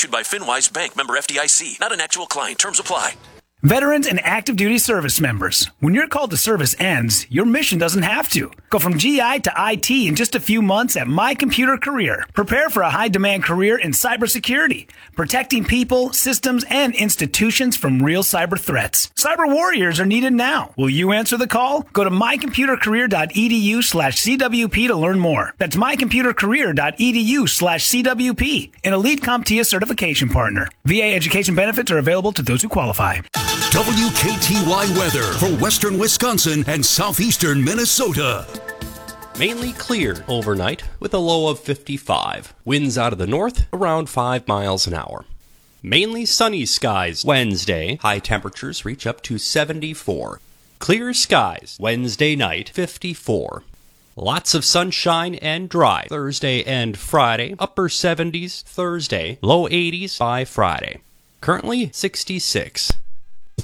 issued by FinWise Bank, member FDIC. Not an actual client. Terms apply. Veterans and active duty service members, when your call to service ends, your mission doesn't have to. Go from GI to IT in just a few months at My Computer Career. Prepare for a high-demand career in cybersecurity, protecting people, systems, and institutions from real cyber threats. Cyber warriors are needed now. Will you answer the call? Go to mycomputercareer.edu/CWP to learn more. That's mycomputercareer.edu/CWP, an elite CompTIA certification partner. VA education benefits are available to those who qualify. WKTY weather for western Wisconsin and southeastern Minnesota. Mainly clear overnight with a low of 55. Winds out of the north around 5 miles an hour. Mainly sunny skies Wednesday. High temperatures reach up to 74. Clear skies Wednesday night, 54. Lots of sunshine and dry Thursday and Friday. Upper 70s Thursday, low 80s by Friday. Currently 66.